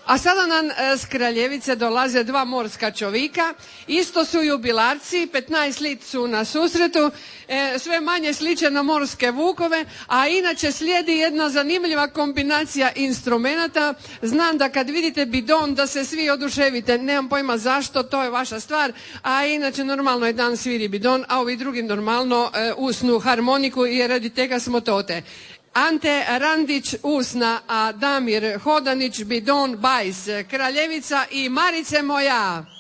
A sada nam s Kraljevice dolaze dva morska čovika, isto su jubilarci, 15 lit su na susretu, sve manje sliče na morske vukove, a inače slijedi jedna zanimljiva kombinacija instrumenata. Znam da kad vidite bidon da se svi oduševite, nemam pojma zašto, to je vaša stvar, a inače normalno jedan sviri bidon, a ovi drugi normalno usnu harmoniku i radi tega smo tote. Ante Randić usna, a Damir Hodanić bidon bajs, Kraljevica i Marice moja.